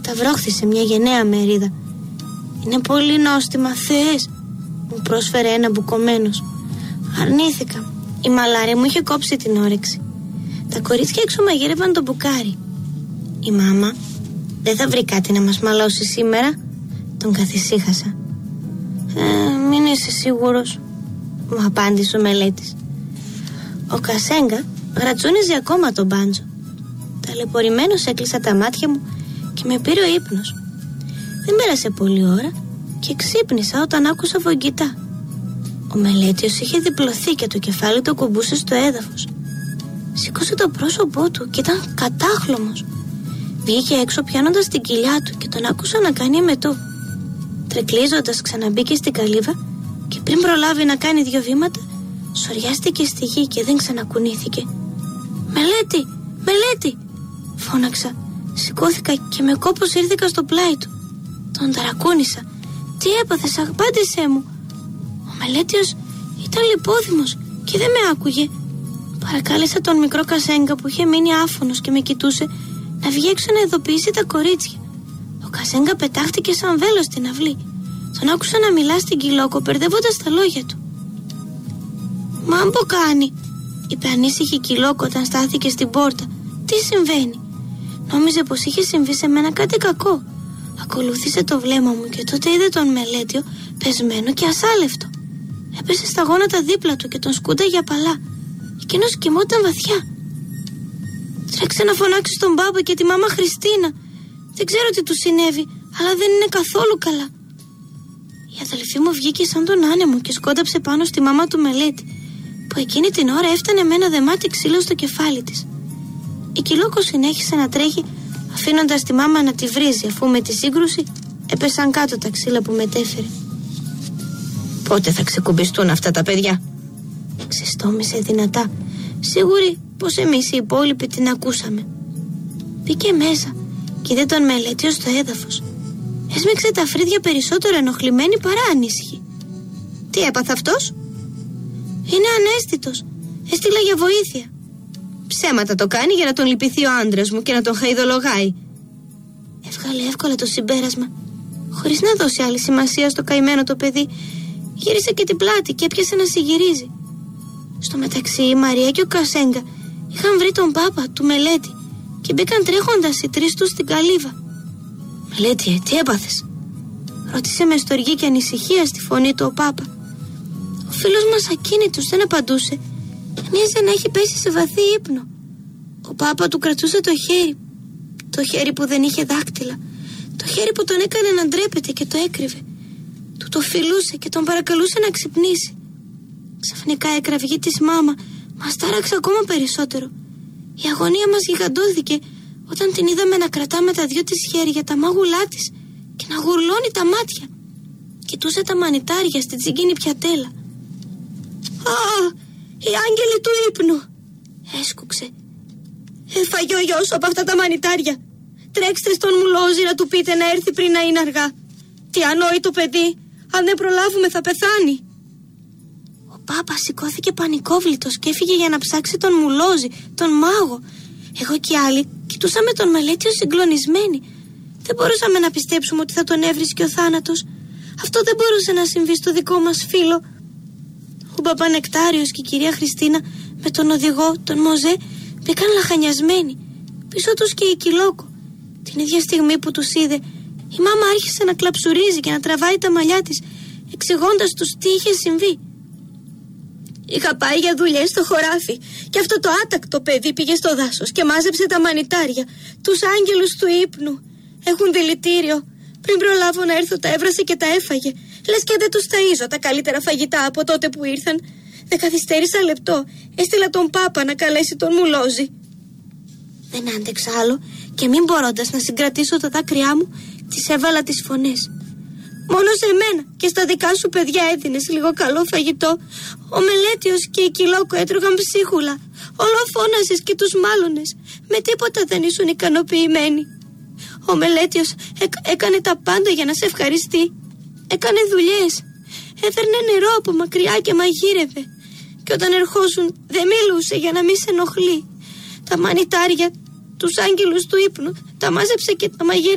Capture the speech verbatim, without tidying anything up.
τα βρόχθησε μια γενναία μερίδα. «Είναι πολύ νόστιμα, θες?» μου πρόσφερε ένα μπουκωμένος. Αρνήθηκα. Η μαλάρια μου είχε κόψει την όρεξη. Τα κορίτσια έξω μαγείρευαν το μπουκάρι. Η μάμα δεν θα βρει κάτι να μας μαλώσει σήμερα? Τον καθησύχασα. Ε, μην είσαι σίγουρος, μου απάντησε ο μελέτης. Ο Κασέγγα γρατσούνιζε ακόμα τον μπάντζο. Ταλαιπωρημένος έκλεισα τα μάτια μου και με πήρε ο ύπνος. Δεν πέρασε πολλή ώρα και ξύπνησα όταν άκουσα βογγητά. Ο μελέτης είχε διπλωθεί και το κεφάλι του κουμπούσε στο έδαφος. Σήκωσε το πρόσωπό του και ήταν κατάχλωμος. Βγήκε έξω πιάνοντας την κοιλιά του και τον άκουσα να κάνει εμετό. Τρεκλίζοντας ξαναμπήκε στην καλύβα και πριν προλάβει να κάνει δύο βήματα, σοριάστηκε στη γη και δεν ξανακουνήθηκε. «Μελέτη! Μελέτη!» φώναξα. Σηκώθηκα και με κόπος ήρθηκα στο πλάι του. Τον ταρακούνησα. «Τι έπαθες, απάντησέ μου!» Ο μελέτιος ήταν λιπόδημος και δεν με άκουγε. Παρακάλεσα τον μικρό Κασέγγα που είχε μείνει άφωνος και με κοιτούσε να βγει έξω να ειδοποιήσει τα κορίτσια. Ο Κασέγγα πετάχτηκε σαν βέλος στην αυλή. Τον άκουσα να μιλά στην Κυλόκο, μπερδεύοντας τα λόγια του. «Μάμπο κάνει», είπε ανήσυχη η Κυλόκο όταν στάθηκε στην πόρτα. «Τι συμβαίνει?» Νόμιζε πως είχε συμβεί σε μένα κάτι κακό. Ακολούθησε το βλέμμα μου και τότε είδε τον μελέτιο πεσμένο και ασάλευτο. Έπεσε στα γόνατα δίπλα του και τον σκούνταγε απαλά. Εκείνος κοιμόταν βαθιά. «Τρέξε να φωνάξει τον μπάμπα και τη μάμα Χριστίνα. Δεν ξέρω τι του συνέβη, αλλά δεν είναι καθόλου καλά». Η αδελφή μου βγήκε σαν τον άνεμο και σκόνταψε πάνω στη μάμα του μελέτη, που εκείνη την ώρα έφτανε με ένα δεμάτι ξύλο στο κεφάλι της. Η Κυλόκο συνέχισε να τρέχει, αφήνοντας τη μάμα να τη βρίζει, αφού με τη σύγκρουση έπεσαν κάτω τα ξύλα που μετέφερε. «Πότε θα ξεκουμπιστούν αυτά τα παιδιά?» ξεστόμησε δυνατά, σίγουρη πως εμείς οι υπόλοιποι την ακούσαμε. Μπήκε μέσα και είδε τον μελέτιο στο έδαφος. Έσμιξε τα φρύδια περισσότερο ενοχλημένη παρά ανήσυχη. «Τι έπαθε αυτός?» «Είναι αναίσθητος. Έστειλα για βοήθεια». «Ψέματα το κάνει για να τον λυπηθεί ο άντρας μου και να τον χαϊδολογάει». Έβγαλε εύκολα το συμπέρασμα. Χωρίς να δώσει άλλη σημασία στο καημένο το παιδί, γύρισε και την πλάτη και έπιασε να συγυρίζει. Στο μεταξύ η Μαρία και ο Κασέγγα είχαν βρει τον πάπα του μελέτη και μπήκαν τρέχοντας οι τρεις τους στην καλύβα. «Μελέτη, τι έπαθες?» ρώτησε με στοργή και ανησυχία στη φωνή του ο πάπα. Ο φίλος μας ακίνητος δεν απαντούσε. Μοίαζε να έχει πέσει σε βαθύ ύπνο. Ο πάπα του κρατούσε το χέρι. Το χέρι που δεν είχε δάκτυλα. Το χέρι που τον έκανε να ντρέπεται και το έκρυβε. Του το φιλούσε και τον παρακαλούσε να ξυπνήσει. Ξαφνικά η κραυγή της μάμα μας τάραξε ακόμα περισσότερο. Η αγωνία μας γιγαντώθηκε όταν την είδαμε να κρατά με τα δυο της χέρια τα μάγουλά της και να γουρλώνει τα μάτια. Κοιτούσε τα μανιτάρια στη τσιγκίνη πιατέλα. «Α, οι άγγελοι του ύπνου», έσκουξε. «Έφαγε ο γιος από αυτά τα μανιτάρια. Τρέξτε στον Μουλόζη να του πείτε να έρθει πριν να είναι αργά. Τι ανόητο παιδί, αν δεν προλάβουμε θα πεθάνει». Ο πάπας σηκώθηκε πανικόβλητος και έφυγε για να ψάξει τον Μουλόζη, τον μάγο. Εγώ και οι άλλοι κοιτούσαμε τον μελέτιο συγκλονισμένοι. Δεν μπορούσαμε να πιστέψουμε ότι θα τον έβρισκε ο θάνατος. Αυτό δεν μπορούσε να συμβεί στο δικό μας φίλο. Ο Παπανεκτάριος και η κυρία Χριστίνα με τον οδηγό, τον Μοζέ, μπήκαν λαχανιασμένοι. Πίσω τους και η Κυλόκο. Την ίδια στιγμή που τους είδε, η μάμα άρχισε να κλαψουρίζει και να τραβάει τα μαλλιά της, εξηγώντας τους τι είχε συμβεί. «Είχα πάει για δουλειές στο χωράφι και αυτό το άτακτο παιδί πήγε στο δάσος και μάζεψε τα μανιτάρια, τους άγγελους του ύπνου. Έχουν δηλητήριο. Πριν προλάβω να έρθω τα έβρασε και τα έφαγε. Λες και δεν τους ταΐζω τα καλύτερα φαγητά από τότε που ήρθαν. Δεν καθυστέρησα λεπτό. Έστειλα τον πάπα να καλέσει τον Μουλόζη». Δεν άντεξα άλλο και μην μπορώντας να συγκρατήσω τα δάκρυά μου, της έβαλα τις φωνές. «Μόνο σε μένα και στα δικά σου παιδιά έδινες λίγο καλό φαγητό. Ο Μελέτιος και η Κυλόκο έτρωγαν ψίχουλα. Όλο φώναζες και τους μάλωνες. Με τίποτα δεν ήσουν ικανοποιημένοι. Ο Μελέτιος έκ- έκανε τα πάντα για να σε ευχαριστεί. Έκανε δουλειές. Έφερνε νερό από μακριά και μαγείρευε. Και όταν ερχόσουν δεν μιλούσε για να μην σε ενοχλεί. Τα μανιτάρια, τους άγγελους του ύπνου, τα μάζεψε και τα μαγείρευε.